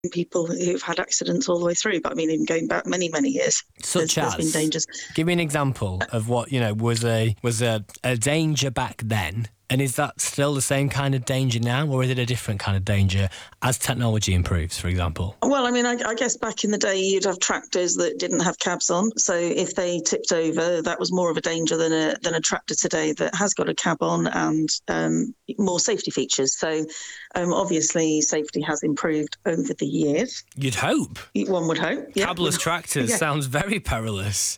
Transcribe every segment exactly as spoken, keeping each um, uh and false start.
people who've had accidents all the way through. But I mean, even going back many, many years, Such there's, as? there's been dangers. Give me an example of what, you know, was a was a, a danger back then. And is that still the same kind of danger now, or is it a different kind of danger as technology improves, for example? Well, I mean, I, I guess back in the day, you'd have tractors that didn't have cabs on. So if they tipped over, that was more of a danger than a than a tractor today that has got a cab on and um, more safety features. So um, obviously, safety has improved over the years. You'd hope. One would hope. Yeah. Cabless tractors yeah. sounds very perilous.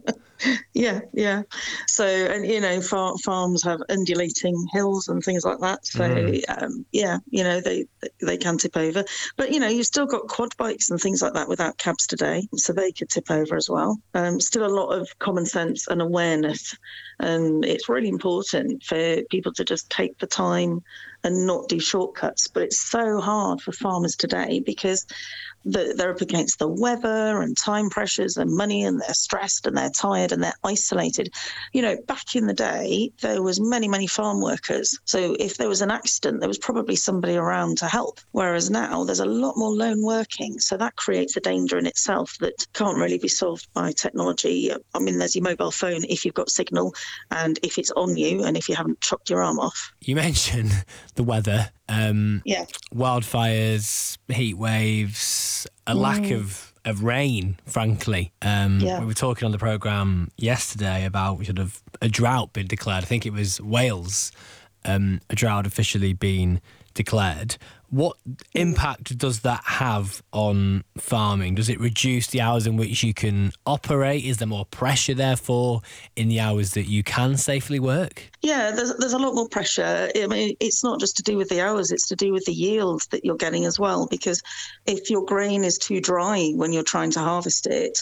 Yeah, yeah. So, and, you know, far, farms have undulating hills and things like that. So, mm. um, yeah, you know, they they can tip over. But, you know, you've still got quad bikes and things like that without cabs today. So they could tip over as well. Um, still a lot of common sense and awareness. And it's really important for people to just take the time and not do shortcuts. But it's so hard for farmers today because the, they're up against the weather and time pressures and money, and they're stressed and they're tired and they're isolated. You know, back in the day, there was many, many farm workers. So if there was an accident, there was probably somebody around to help. Whereas now there's a lot more lone working. So that creates a danger in itself that can't really be solved by technology. I mean, there's your mobile phone if you've got signal and if it's on you and if you haven't chopped your arm off. You mentioned the weather, um, yeah. wildfires, heat waves, a mm. lack of, of rain, frankly. Um, yeah. We were talking on the programme yesterday about sort of a drought being declared. I think it was Wales, um, a drought officially being declared. What impact does that have on farming? Does it reduce the hours in which you can operate? Is there more pressure, therefore, in the hours that you can safely work? Yeah, there's there's a lot more pressure. I mean, it's not just to do with the hours, it's to do with the yields that you're getting as well. Because if your grain is too dry when you're trying to harvest it,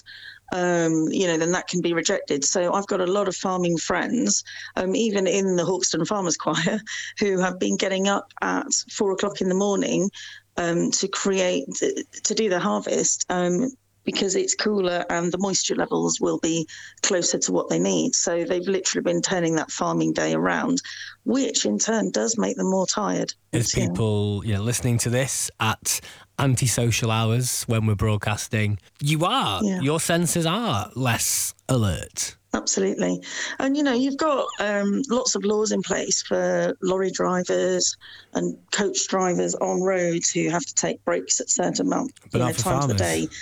Um, you know, then that can be rejected. So I've got a lot of farming friends, um, even in the Hawkston Farmers Choir, who have been getting up at four o'clock in the morning um, to create, to do the harvest um, because it's cooler and the moisture levels will be closer to what they need. So they've literally been turning that farming day around, which in turn does make them more tired. As people, you know, listening to this at antisocial hours when we're broadcasting, you are, yeah. your senses are less alert. Absolutely. And, you know, you've got um, lots of laws in place for lorry drivers and coach drivers on roads who have to take breaks at certain amount, you know, times of the day.